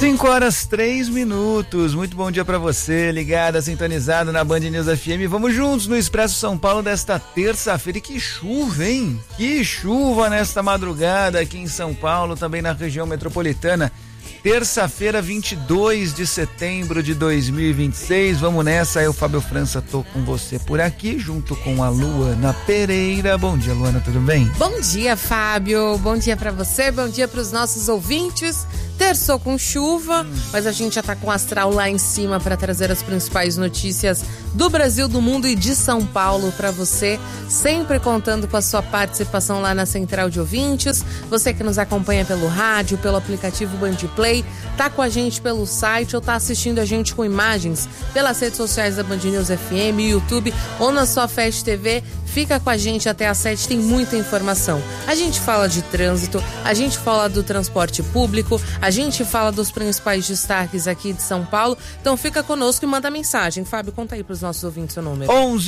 5h03. Muito bom dia pra você, ligado, sintonizado na Band News FM. Vamos juntos no Expresso São Paulo desta terça-feira. E que chuva, hein? Que chuva nesta madrugada aqui em São Paulo, também na região metropolitana. Terça-feira, 22 de setembro de 2026. Vamos nessa, eu, Fábio França, tô com você por aqui, junto com a Luana Pereira. Bom dia, Luana, tudo bem? Bom dia, Fábio. Bom dia pra você, bom dia pros nossos ouvintes. Terçou com chuva, mas a gente já tá com o astral lá em cima para trazer as principais notícias do Brasil, do mundo e de São Paulo para você, sempre contando com a sua participação lá na Central de Ouvintes. Você que nos acompanha pelo rádio, pelo aplicativo Bandplay, tá com a gente pelo site ou tá assistindo a gente com imagens pelas redes sociais da Band News FM, YouTube ou na sua Fast TV. Fica com a gente até às 7, tem muita informação. A gente fala de trânsito, a gente fala do transporte público, a gente fala dos principais destaques aqui de São Paulo. Então fica conosco e manda mensagem. Fábio, conta aí pros nossos ouvintes o número.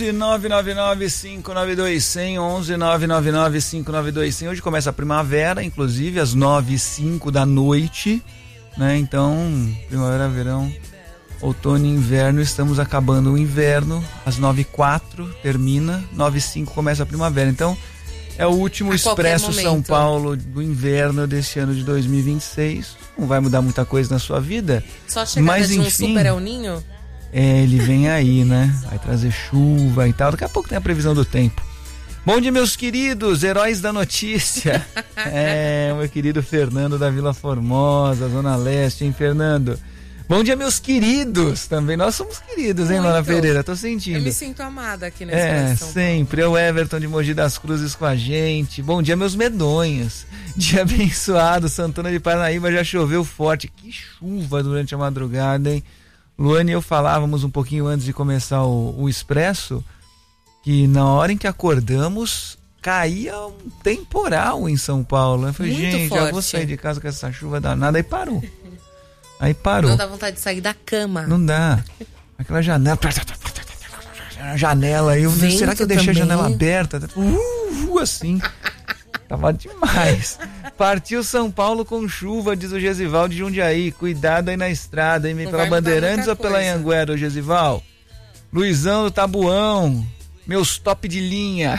11-999-592-100, 11-999-592-100. Hoje começa a primavera, inclusive às 9h05 da noite, né? Então, primavera, verão, outono e inverno, estamos acabando o inverno, às 9h04 termina, 9h05 começa a primavera. Então, é o último Expresso São Paulo do inverno desse ano de 2026. Não vai mudar muita coisa na sua vida. Só chegada de um super El Ninho? Ele vem aí, né? Vai trazer chuva e tal. Daqui a pouco tem a previsão do tempo. Bom dia, meus queridos heróis da notícia. O meu querido Fernando da Vila Formosa, Zona Leste, hein, Fernando? Bom dia, meus queridos também. Nós somos queridos, hein, Luana Pereira? Tô sentindo. Eu me sinto amada aqui nessa expressão. Sempre. O Everton de Mogi das Cruzes com a gente. Bom dia, meus medonhos. Dia abençoado. Santana de Parnaíba já choveu forte. Que chuva durante a madrugada, hein? Luana e eu falávamos um pouquinho antes de começar o Expresso que na hora em que acordamos caía um temporal em São Paulo. Eu falei, gente, já vou sair de casa com essa chuva danada. Aí parou. Não dá vontade de sair da cama. Não dá. Aquela janela. Janela aí. Será que eu deixei também a janela aberta? Assim. Tava demais. Partiu São Paulo com chuva, diz o Gesival de Jundiaí. Cuidado aí na estrada, hein? Vem pela Bandeirantes ou pela Anhanguera, o Gesival? Luizão do Tabuão. Meus top de linha.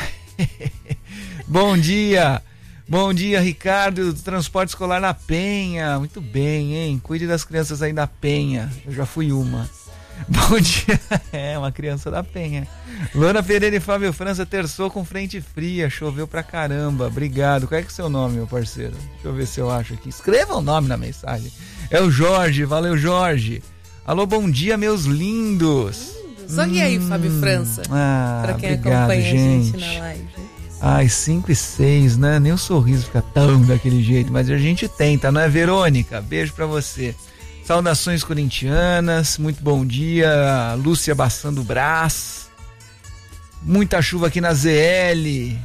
Bom dia. Bom dia, Ricardo, do Transporte Escolar na Penha. Muito bem, hein? Cuide das crianças aí da Penha. Eu já fui uma. Bom dia. Uma criança da Penha. Luana Pereira e Fábio França terçou com frente fria. Choveu pra caramba. Obrigado. Qual é que é o seu nome, meu parceiro? Deixa eu ver se eu acho aqui. Escreva o nome na mensagem. É o Jorge. Valeu, Jorge. Alô, bom dia, meus lindos. Olha aí, Fábio França. Pra quem obrigado, acompanha gente. A gente na live. Ai, 5 e 6, né? Nem o sorriso fica tão daquele jeito, mas a gente tenta, não é, Verônica? Beijo pra você. Saudações corintianas, muito bom dia. Lúcia Bassando Brás. Muita chuva aqui na ZL.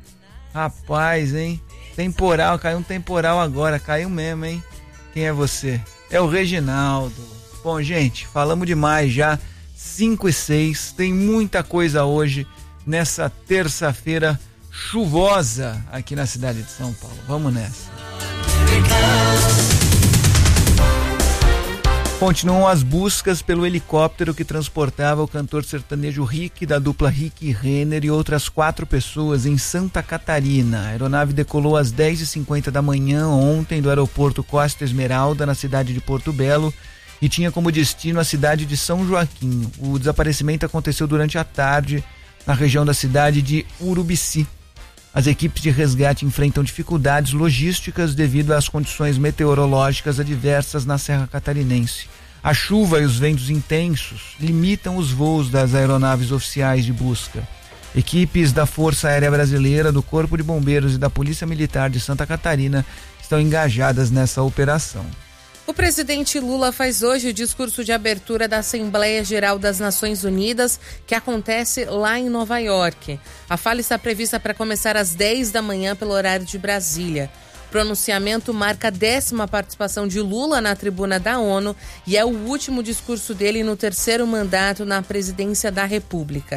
Rapaz, hein? Temporal, caiu um temporal agora, caiu mesmo, hein? Quem é você? É o Reginaldo. Bom, gente, falamos demais já. 5 e 6, tem muita coisa hoje nessa terça-feira chuvosa aqui na cidade de São Paulo. Vamos nessa. Continuam as buscas pelo helicóptero que transportava o cantor sertanejo Rick, da dupla Rick e Renner, e outras 4 pessoas em Santa Catarina. A aeronave decolou às 10h50 da manhã ontem do aeroporto Costa Esmeralda, na cidade de Porto Belo, e tinha como destino a cidade de São Joaquim. O desaparecimento aconteceu durante a tarde na região da cidade de Urubici. As equipes de resgate enfrentam dificuldades logísticas devido às condições meteorológicas adversas na Serra Catarinense. A chuva e os ventos intensos limitam os voos das aeronaves oficiais de busca. Equipes da Força Aérea Brasileira, do Corpo de Bombeiros e da Polícia Militar de Santa Catarina estão engajadas nessa operação. O presidente Lula faz hoje o discurso de abertura da Assembleia Geral das Nações Unidas, que acontece lá em Nova York. A fala está prevista para começar às 10 da manhã pelo horário de Brasília. O pronunciamento marca a 10ª participação de Lula na tribuna da ONU e é o último discurso dele no 3º mandato na presidência da República.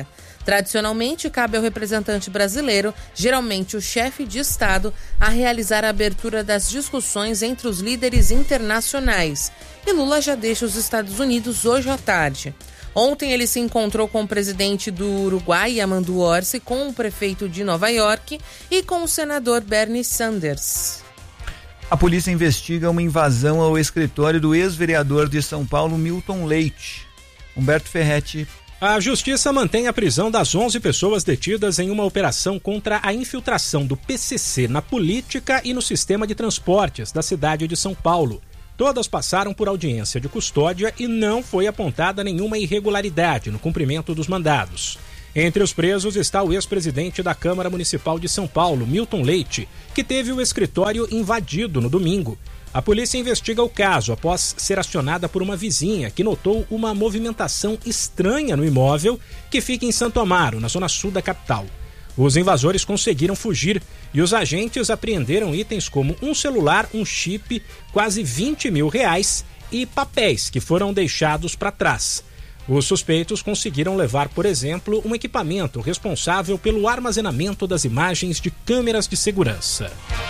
Tradicionalmente, cabe ao representante brasileiro, geralmente o chefe de Estado, a realizar a abertura das discussões entre os líderes internacionais. E Lula já deixa os Estados Unidos hoje à tarde. Ontem ele se encontrou com o presidente do Uruguai, Yamandu Orsi, com o prefeito de Nova York e com o senador Bernie Sanders. A polícia investiga uma invasão ao escritório do ex-vereador de São Paulo, Milton Leite. Humberto Ferretti. A justiça mantém a prisão das 11 pessoas detidas em uma operação contra a infiltração do PCC na política e no sistema de transportes da cidade de São Paulo. Todas passaram por audiência de custódia e não foi apontada nenhuma irregularidade no cumprimento dos mandados. Entre os presos está o ex-presidente da Câmara Municipal de São Paulo, Milton Leite, que teve o escritório invadido no domingo. A polícia investiga o caso após ser acionada por uma vizinha que notou uma movimentação estranha no imóvel que fica em Santo Amaro, na zona sul da capital. Os invasores conseguiram fugir e os agentes apreenderam itens como um celular, um chip, quase R$20 mil e papéis que foram deixados para trás. Os suspeitos conseguiram levar, por exemplo, um equipamento responsável pelo armazenamento das imagens de câmeras de segurança.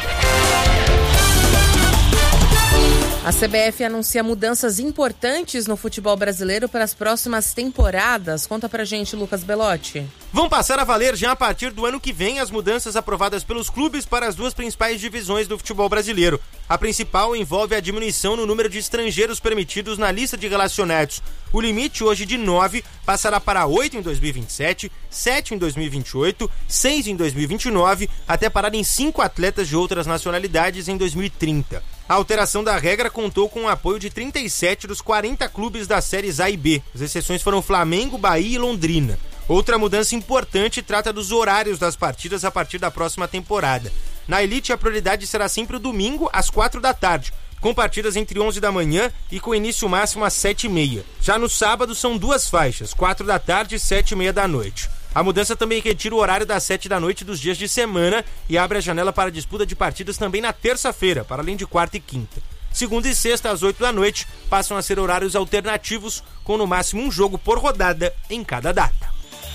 A CBF anuncia mudanças importantes no futebol brasileiro para as próximas temporadas. Conta pra gente, Lucas Belotti. Vão passar a valer já a partir do ano que vem as mudanças aprovadas pelos clubes para as duas principais divisões do futebol brasileiro. A principal envolve a diminuição no número de estrangeiros permitidos na lista de relacionados. O limite, hoje de 9, passará para 8 em 2027, 7 em 2028, 6 em 2029, até parar em 5 atletas de outras nacionalidades em 2030. A alteração da regra contou com o apoio de 37 dos 40 clubes das séries A e B. As exceções foram Flamengo, Bahia e Londrina. Outra mudança importante trata dos horários das partidas a partir da próxima temporada. Na Elite, a prioridade será sempre o domingo, às 4 da tarde, com partidas entre 11 da manhã e com início máximo às 7h30. Já no sábado, são 2 faixas, 4 da tarde e 7h30 da noite. A mudança também retira o horário das 7 da noite dos dias de semana e abre a janela para a disputa de partidas também na terça-feira, para além de quarta e quinta. Segunda e sexta, às 8 da noite, passam a ser horários alternativos, com no máximo um jogo por rodada em cada data.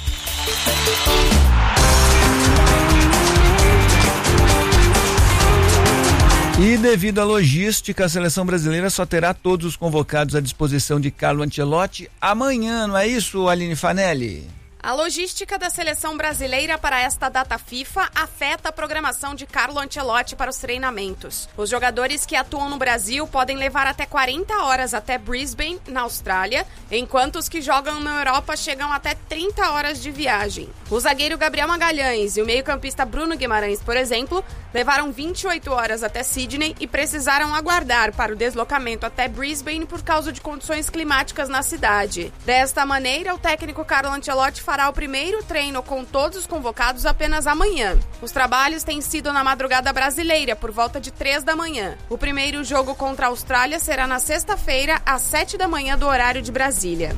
E devido à logística, a seleção brasileira só terá todos os convocados à disposição de Carlo Ancelotti amanhã, não é isso, Aline Fanelli? A logística da seleção brasileira para esta data FIFA afeta a programação de Carlo Ancelotti para os treinamentos. Os jogadores que atuam no Brasil podem levar até 40 horas até Brisbane, na Austrália, enquanto os que jogam na Europa chegam até 30 horas de viagem. O zagueiro Gabriel Magalhães e o meio-campista Bruno Guimarães, por exemplo, levaram 28 horas até Sydney e precisaram aguardar para o deslocamento até Brisbane por causa de condições climáticas na cidade. Desta maneira, o técnico Carlo Ancelotti fará o primeiro treino com todos os convocados apenas amanhã. Os trabalhos têm sido na madrugada brasileira, por volta de 3 da manhã. O primeiro jogo contra a Austrália será na sexta-feira, às 7 da manhã do horário de Brasília.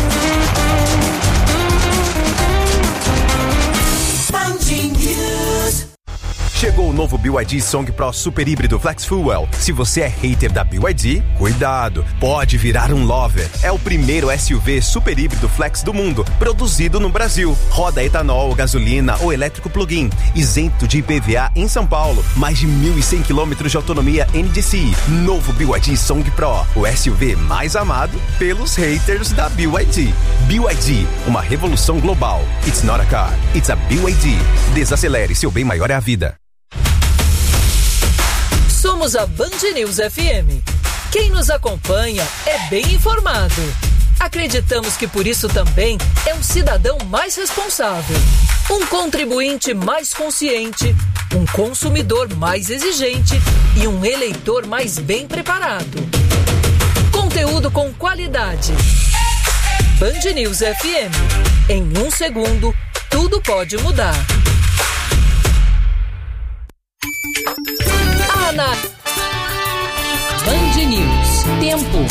Chegou o novo BYD Song Pro Super Híbrido Flex Fuel. Se você é hater da BYD, cuidado, pode virar um lover. É o primeiro SUV super híbrido flex do mundo, produzido no Brasil. Roda etanol, gasolina ou elétrico plug-in, isento de IPVA em São Paulo. Mais de 1.100 km de autonomia NDCi. Novo BYD Song Pro, o SUV mais amado pelos haters da BYD. BYD, uma revolução global. It's not a car, it's a BYD. Desacelere, seu bem maior é a vida. Somos a Band News FM. Quem nos acompanha é bem informado. Acreditamos que por isso também é um cidadão mais responsável, um contribuinte mais consciente, um consumidor mais exigente e um eleitor mais bem preparado. Conteúdo com qualidade. Band News FM. Em 1 segundo, tudo pode mudar. Band News. Tempo.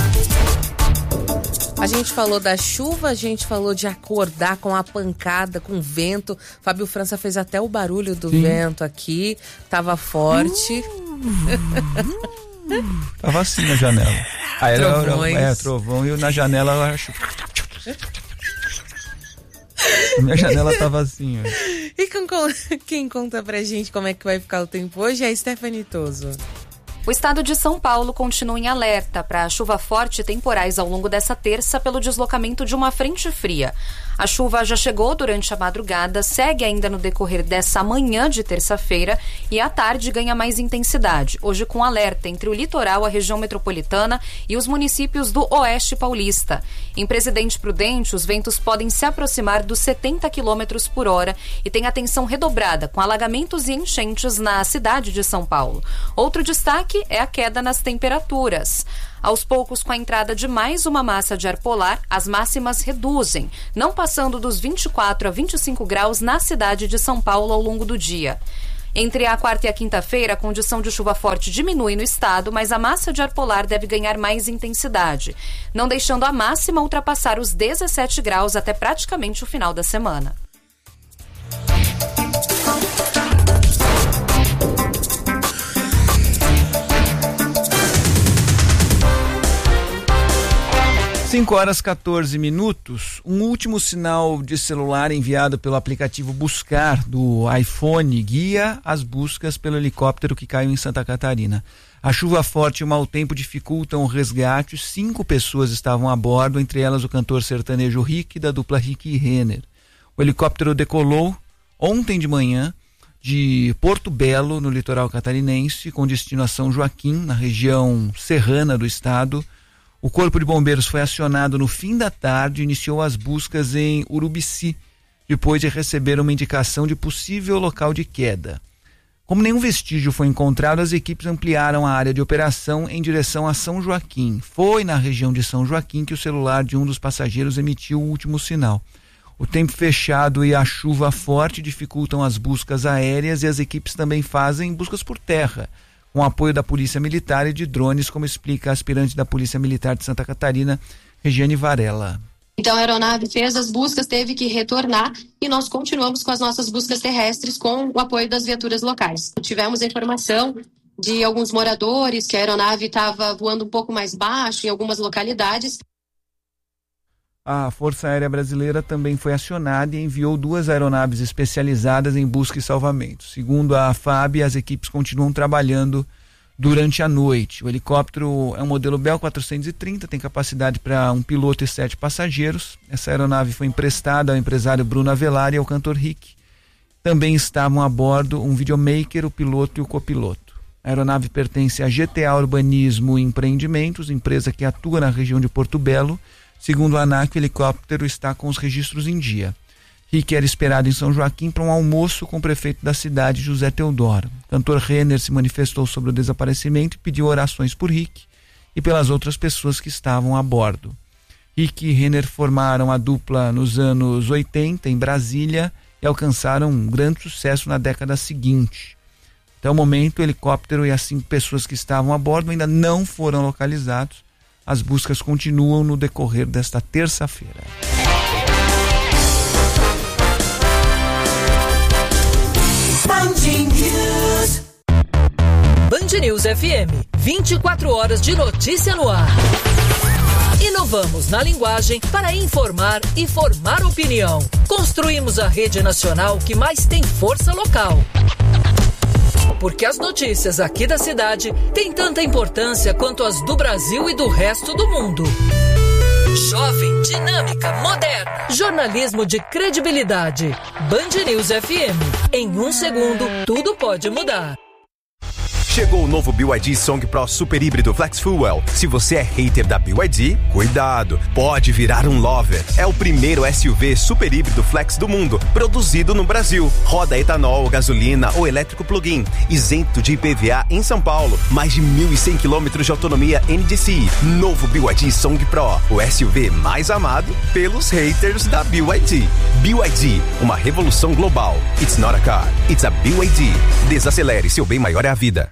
A gente falou da chuva, a gente falou de acordar com a pancada, com vento. Fábio França fez até o barulho do vento aqui. Tava forte. Tava assim na janela. Aí era trovão e na janela eu acho. Minha janela tava assim, ó. E quem conta pra gente como é que vai ficar o tempo hoje é a Stephanie Toso. O estado de São Paulo continua em alerta para chuva forte e temporais ao longo dessa terça pelo deslocamento de uma frente fria. A chuva já chegou durante a madrugada, segue ainda no decorrer dessa manhã de terça-feira e à tarde ganha mais intensidade, hoje com alerta entre o litoral, a região metropolitana e os municípios do Oeste Paulista. Em Presidente Prudente, os ventos podem se aproximar dos 70 km por hora e tem atenção redobrada com alagamentos e enchentes na cidade de São Paulo. Outro destaque é a queda nas temperaturas. Aos poucos, com a entrada de mais uma massa de ar polar, as máximas reduzem, não passando dos 24 a 25 graus na cidade de São Paulo ao longo do dia. Entre a quarta e a quinta-feira, a condição de chuva forte diminui no estado, mas a massa de ar polar deve ganhar mais intensidade, não deixando a máxima ultrapassar os 17 graus até praticamente o final da semana. Cinco horas 14 minutos, um último sinal de celular enviado pelo aplicativo Buscar do iPhone guia as buscas pelo helicóptero que caiu em Santa Catarina. A chuva forte e o mau tempo dificultam o resgate. 5 pessoas estavam a bordo, entre elas o cantor sertanejo Rick, da dupla Rick e Renner. O helicóptero decolou ontem de manhã de Porto Belo, no litoral catarinense, com destino a São Joaquim, na região serrana do estado. O Corpo de Bombeiros foi acionado no fim da tarde e iniciou as buscas em Urubici, depois de receber uma indicação de possível local de queda. Como nenhum vestígio foi encontrado, as equipes ampliaram a área de operação em direção a São Joaquim. Foi na região de São Joaquim que o celular de um dos passageiros emitiu o último sinal. O tempo fechado e a chuva forte dificultam as buscas aéreas e as equipes também fazem buscas por terra, com apoio da Polícia Militar e de drones, como explica a aspirante da Polícia Militar de Santa Catarina, Regiane Varela. Então a aeronave fez as buscas, teve que retornar e nós continuamos com as nossas buscas terrestres com o apoio das viaturas locais. Tivemos a informação de alguns moradores que a aeronave estava voando um pouco mais baixo em algumas localidades. A Força Aérea Brasileira também foi acionada e enviou 2 aeronaves especializadas em busca e salvamento. Segundo a FAB, as equipes continuam trabalhando durante a noite. O helicóptero é um modelo Bell 430, tem capacidade para um piloto e 7 passageiros. Essa aeronave foi emprestada ao empresário Bruno Avelar e ao cantor Rick. Também estavam a bordo um videomaker, o piloto e o copiloto. A aeronave pertence à GTA Urbanismo e Empreendimentos, empresa que atua na região de Porto Belo. Segundo a ANAC, o helicóptero está com os registros em dia. Rick era esperado em São Joaquim para um almoço com o prefeito da cidade, José Teodoro. O cantor Renner se manifestou sobre o desaparecimento e pediu orações por Rick e pelas outras pessoas que estavam a bordo. Rick e Renner formaram a dupla nos anos 80 em Brasília e alcançaram um grande sucesso na década seguinte. Até o momento, o helicóptero e as 5 pessoas que estavam a bordo ainda não foram localizados. As buscas continuam no decorrer desta terça-feira. Band News FM, 24 horas de notícia no ar. Inovamos na linguagem para informar e formar opinião. Construímos a rede nacional que mais tem força local. Porque as notícias aqui da cidade têm tanta importância quanto as do Brasil e do resto do mundo. Jovem, dinâmica, moderna. Jornalismo de credibilidade. Band News FM. Em 1 segundo, tudo pode mudar. Chegou o novo BYD Song Pro Super Híbrido Flex Fuel. Se você é hater da BYD, cuidado, pode virar um lover. É o primeiro SUV super híbrido flex do mundo, produzido no Brasil. Roda etanol, gasolina ou elétrico plug-in, isento de IPVA em São Paulo. Mais de 1.100 km de autonomia NDCi. Novo BYD Song Pro, o SUV mais amado pelos haters da BYD. BYD, uma revolução global. It's not a car, it's a BYD. Desacelere, seu bem maior é a vida.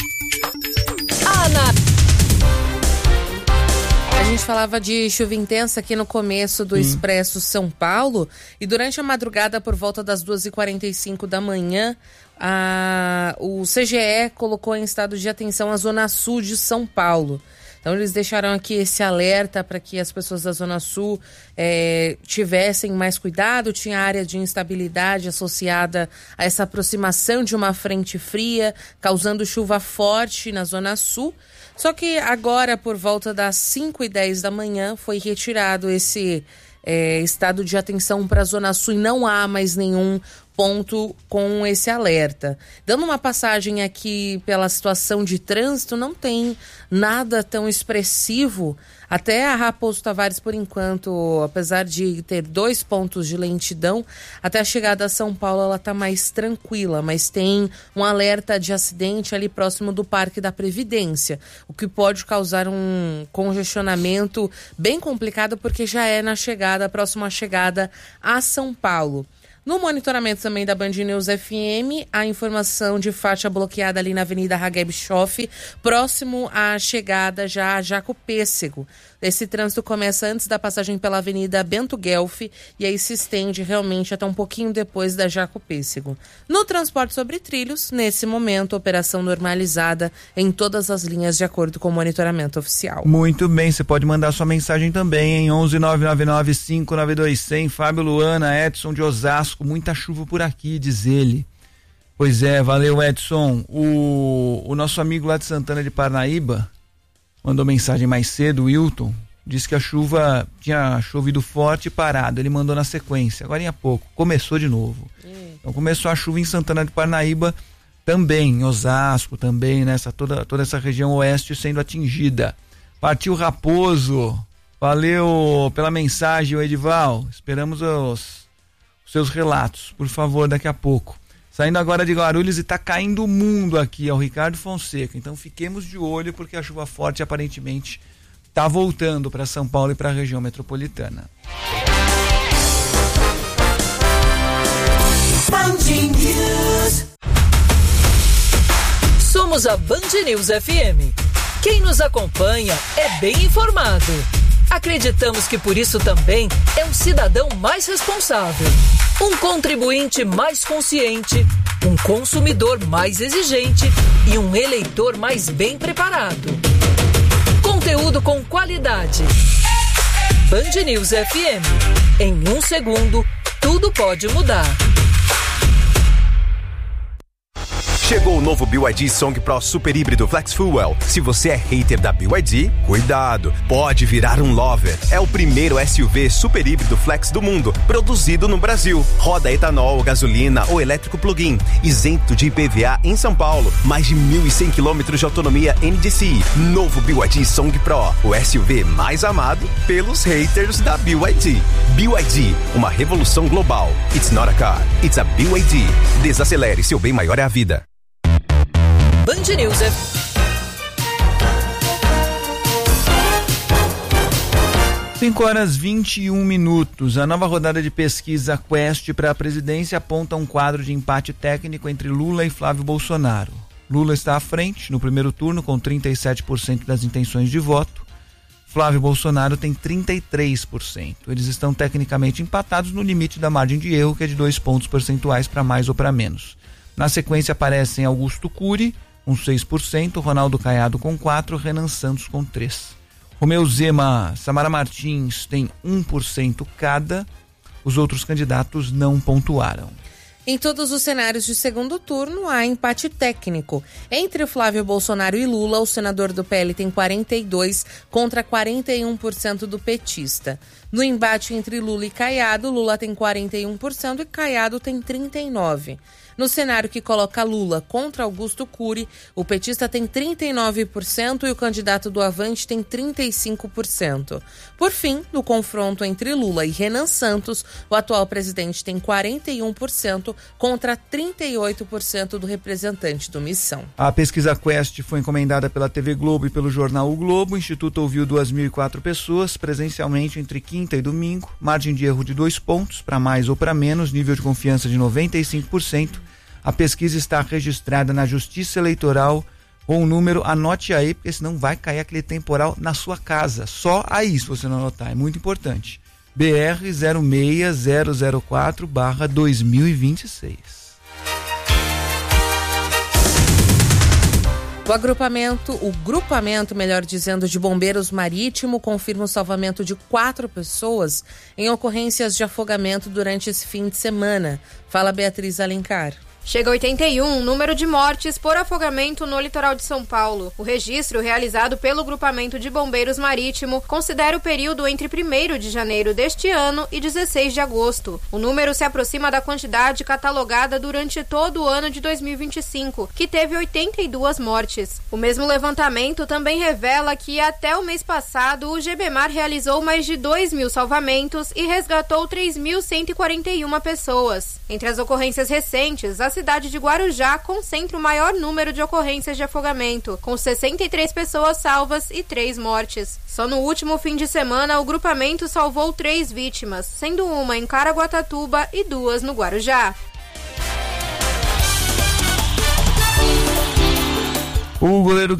A gente falava de chuva intensa aqui no começo do Expresso São Paulo e durante a madrugada por volta das 2h45 da manhã o CGE colocou em estado de atenção a zona sul de São Paulo. Então eles deixaram aqui esse alerta para que as pessoas da Zona Sul tivessem mais cuidado. Tinha área de instabilidade associada a essa aproximação de uma frente fria, causando chuva forte na Zona Sul. Só que agora, por volta das 5h10 da manhã, foi retirado esse estado de atenção para a Zona Sul e não há mais nenhum ponto com esse alerta. Dando uma passagem aqui pela situação de trânsito, não tem nada tão expressivo. Até a Raposo Tavares, por enquanto, apesar de ter 2 pontos de lentidão, até a chegada a São Paulo ela está mais tranquila, mas tem um alerta de acidente ali próximo do Parque da Previdência, o que pode causar um congestionamento bem complicado, porque já é na chegada, próxima à chegada a São Paulo. No monitoramento também da Band News FM, a informação de faixa bloqueada ali na Avenida Hageb Schoff, próximo à chegada já a Jaco Pêssego. Esse trânsito começa antes da passagem pela Avenida Bento Guelph e aí se estende realmente até um pouquinho depois da Jaco Pêssego. No transporte sobre trilhos, nesse momento, operação normalizada em todas as linhas de acordo com o monitoramento oficial. Muito bem, você pode mandar sua mensagem também em 11-999-592-100. Fábio Luana, Edson de Osasco, muita chuva por aqui, diz ele. Pois é, valeu, Edson. O nosso amigo lá de Santana de Parnaíba mandou mensagem mais cedo, o Wilton, disse que a chuva tinha chovido forte e parado. Ele mandou na sequência, agora em pouco, começou de novo. Então começou a chuva em Santana de Parnaíba também, em Osasco também, né? Toda essa região oeste sendo atingida. Partiu Raposo, valeu pela mensagem, o Edival. Esperamos os seus relatos, por favor, daqui a pouco. Saindo agora de Guarulhos e tá caindo o mundo aqui, é o Ricardo Fonseca. Então fiquemos de olho, porque a chuva forte aparentemente tá voltando para São Paulo e para a região metropolitana. Somos a Band News FM. Quem nos acompanha é bem informado. Acreditamos que por isso também é um cidadão mais responsável, um contribuinte mais consciente, um consumidor mais exigente e um eleitor mais bem preparado. Conteúdo com qualidade. Band News FM. Em 1 segundo, tudo pode mudar. Chegou o novo BYD Song Pro Super Híbrido Flex Fuel. Se você é hater da BYD, cuidado, pode virar um lover. É o primeiro SUV super híbrido flex do mundo, produzido no Brasil. Roda etanol, gasolina ou elétrico plug-in, isento de IPVA em São Paulo. Mais de 1.100 km de autonomia NDCi. Novo BYD Song Pro, o SUV mais amado pelos haters da BYD. BYD, uma revolução global. It's not a car, it's a BYD. Desacelere, seu bem maior é a vida. Band News FM. 5h21. A nova rodada de pesquisa Quest para a presidência aponta um quadro de empate técnico entre Lula e Flávio Bolsonaro. Lula está à frente no primeiro turno com 37% das intenções de voto. Flávio Bolsonaro tem 33%. Eles estão tecnicamente empatados no limite da margem de erro, que é de 2 pontos percentuais para mais ou para menos. Na sequência aparecem Augusto Cury com 6%, Ronaldo Caiado com 4%, Renan Santos com 3%. Romeu Zema, Samara Martins tem 1% cada. Os outros candidatos não pontuaram. Em todos os cenários de segundo turno, há empate técnico. Entre Flávio Bolsonaro e Lula, o senador do PL tem 42% contra 41% do petista. No embate entre Lula e Caiado, Lula tem 41% e Caiado tem 39%. No cenário que coloca Lula contra Augusto Cury, o petista tem 39% e o candidato do Avante tem 35%. Por fim, no confronto entre Lula e Renan Santos, o atual presidente tem 41% contra 38% do representante do Missão. A pesquisa Quest foi encomendada pela TV Globo e pelo jornal O Globo. O Instituto ouviu 2.004 pessoas presencialmente entre quinta e domingo. Margem de erro de 2 pontos, para mais ou para menos, nível de confiança de 95%. A pesquisa está registrada na Justiça Eleitoral com o número, anote aí, porque senão vai cair aquele temporal na sua casa. Só aí, se você não anotar, é muito importante. BR 06004/2026. O grupamento, melhor dizendo, de bombeiros marítimo confirma o salvamento de 4 pessoas em ocorrências de afogamento durante esse fim de semana. Fala Beatriz Alencar. Chega a 81 o número de mortes por afogamento no litoral de São Paulo. O registro realizado pelo Grupamento de Bombeiros Marítimo considera o período entre 1º de janeiro deste ano e 16 de agosto. O número se aproxima da quantidade catalogada durante todo o ano de 2025, que teve 82 mortes. O mesmo levantamento também revela que até o mês passado o GBMAR realizou mais de 2.000 salvamentos e resgatou 3.141 pessoas. Entre as ocorrências recentes, a cidade de Guarujá concentra o maior número de ocorrências de afogamento, com 63 pessoas salvas e 3 mortes. Só no último fim de semana, o grupamento salvou 3 vítimas, sendo uma em Caraguatatuba e 2 no Guarujá. O goleiro